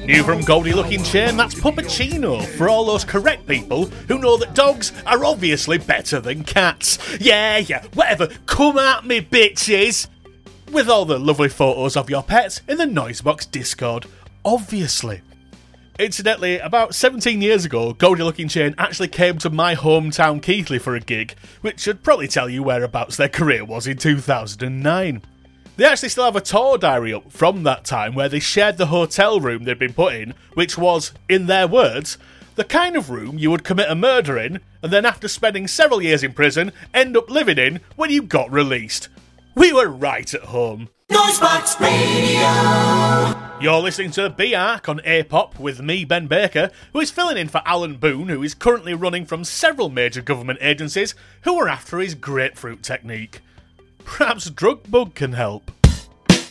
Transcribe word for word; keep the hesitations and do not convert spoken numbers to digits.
New from Goldie Looking Chain, that's Puppuccino, for all those correct people who know that dogs are obviously better than cats. Yeah, yeah, whatever, come at me, bitches! With all the lovely photos of your pets in the Noisebox Discord, obviously. Incidentally, about seventeen years ago, Goldie Looking Chain actually came to my hometown Keighley for a gig, which should probably tell you whereabouts their career was in two thousand nine. They actually still have a tour diary up from that time where they shared the hotel room they'd been put in, which was, in their words, the kind of room you would commit a murder in, and then after spending several years in prison, end up living in when you got released. We were right at home. Noisebox Radio! You're listening to B-Arc on A-Pop with me, Ben Baker, who is filling in for Alan Boone, who is currently running from several major government agencies who are after his grapefruit technique. Perhaps drug bug can help.